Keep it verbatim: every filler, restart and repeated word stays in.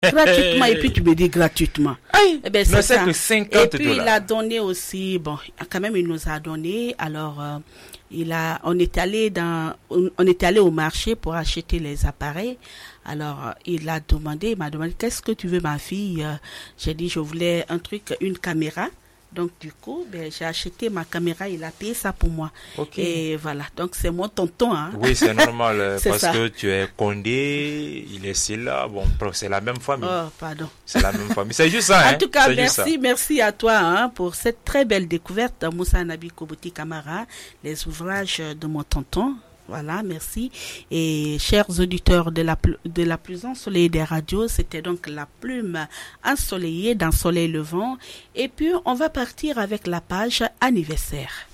Gratuitement, et puis tu me dis gratuitement. Aïe, eh ben, c'est, c'est ça. que cinquante et puis dollars. il a donné aussi, bon, quand même il nous a donné, alors euh, il a, on est allé dans, on, on est allé au marché pour acheter les appareils. Alors euh, il a demandé, il m'a demandé qu'est-ce que tu veux ma fille. Euh, J'ai dit je voulais un truc, une caméra. Donc du coup, ben, j'ai acheté ma caméra, il a payé ça pour moi. Okay. Et voilà, donc c'est mon tonton. Hein. Oui, c'est normal, c'est parce ça. que tu es Condé, il est Silla, bon, c'est la même famille. Oh, pardon. C'est la même famille, c'est juste ça. En hein? tout cas, c'est merci, merci à toi hein, pour cette très belle découverte, Moussa Nabi Kobouti Kamara, les ouvrages de mon tonton. Voilà, merci. Et chers auditeurs de la, de la plus ensoleillée des radios, c'était donc la plume ensoleillée d'un soleil levant. Et puis, on va partir avec la page anniversaire.